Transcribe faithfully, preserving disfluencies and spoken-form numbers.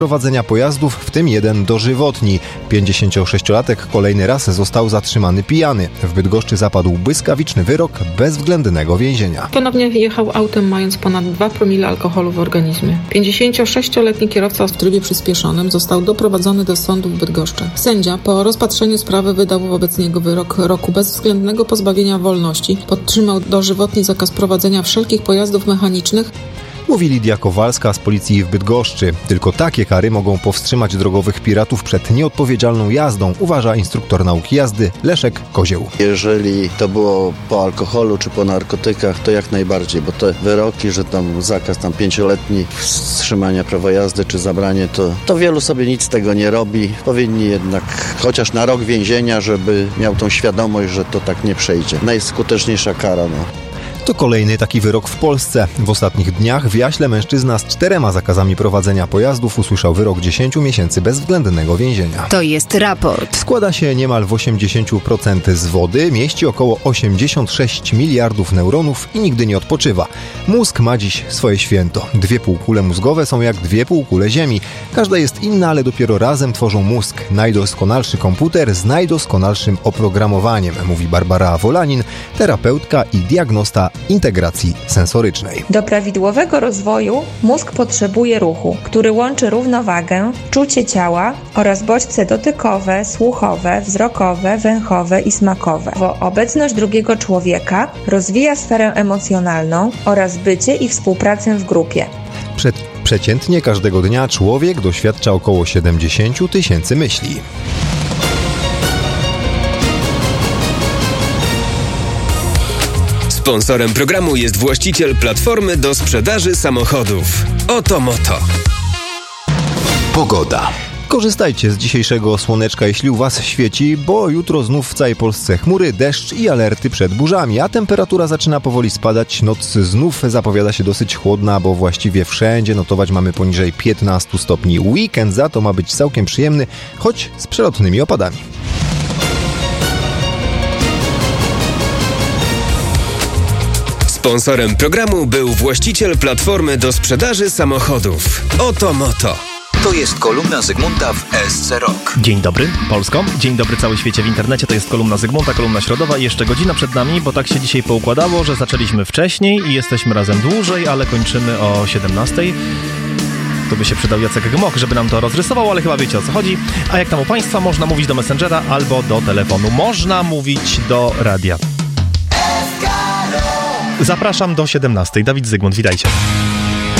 prowadzenia pojazdów, w tym jeden dożywotni. pięćdziesięciosześciolatek kolejny raz został zatrzymany pijany. W Bydgoszczy zapadł błyskawiczny wyrok bezwzględnego więzienia. Ponownie jechał autem, mając ponad dwa promile alkoholu w organizmie. pięćdziesięciosześcioletni kierowca w trybie przyspieszonym został doprowadzony do sądu w Bydgoszczy. Sędzia po rozpatrzeniu sprawy wydał wobec niego wyrok roku bezwzględnego pozbawienia wolności. Podtrzymał dożywotni zakaz prowadzenia wszelkich pojazdów mechanicznych. Mówi Lidia Kowalska z policji w Bydgoszczy. Tylko takie kary mogą powstrzymać drogowych piratów przed nieodpowiedzialną jazdą, uważa instruktor nauki jazdy Leszek Kozieł. Jeżeli to było po alkoholu czy po narkotykach, to jak najbardziej, bo te wyroki, że tam zakaz tam pięcioletni wstrzymania prawa jazdy czy zabranie, to, to wielu sobie nic z tego nie robi. Powinni jednak chociaż na rok więzienia, żeby miał tą świadomość, że to tak nie przejdzie. Najskuteczniejsza kara, no. To kolejny taki wyrok w Polsce. W ostatnich dniach w Jaśle mężczyzna z czterema zakazami prowadzenia pojazdów usłyszał wyrok dziesięciu miesięcy bezwzględnego więzienia. To jest raport. Składa się niemal w osiemdziesiąt procent z wody, mieści około osiemdziesiąt sześć miliardów neuronów i nigdy nie odpoczywa. Mózg ma dziś swoje święto. Dwie półkule mózgowe są jak dwie półkule Ziemi. Każda jest inna, ale dopiero razem tworzą mózg. Najdoskonalszy komputer z najdoskonalszym oprogramowaniem, mówi Barbara Wolanin, terapeutka i diagnosta integracji sensorycznej. Do prawidłowego rozwoju mózg potrzebuje ruchu, który łączy równowagę, czucie ciała oraz bodźce dotykowe, słuchowe, wzrokowe, węchowe i smakowe. Bo obecność drugiego człowieka rozwija sferę emocjonalną oraz bycie i współpracę w grupie. Prze- przeciętnie każdego dnia człowiek doświadcza około siedemdziesiąt tysięcy myśli. Sponsorem programu jest właściciel platformy do sprzedaży samochodów. Oto Moto. Pogoda. Korzystajcie z dzisiejszego słoneczka, jeśli u Was świeci, bo jutro znów w całej Polsce chmury, deszcz i alerty przed burzami, a temperatura zaczyna powoli spadać. Noc znów zapowiada się dosyć chłodna, bo właściwie wszędzie notować mamy poniżej piętnastu stopni. Weekend za to ma być całkiem przyjemny, choć z przelotnymi opadami. Sponsorem programu był właściciel platformy do sprzedaży samochodów. Oto Moto. To jest kolumna Zygmunta w S C Rock. Dzień dobry, Polsko. Dzień dobry, cały świecie w internecie. To jest kolumna Zygmunta, kolumna środowa i jeszcze godzina przed nami, bo tak się dzisiaj poukładało, że zaczęliśmy wcześniej i jesteśmy razem dłużej, ale kończymy o siedemnastej. Tu by się przydał Jacek Gmok, żeby nam to rozrysował, ale chyba wiecie, o co chodzi. A jak tam u Państwa? Można mówić do Messengera albo do telefonu. Można mówić do radia. Zapraszam do siedemnastej. Dawid Zygmunt, witajcie.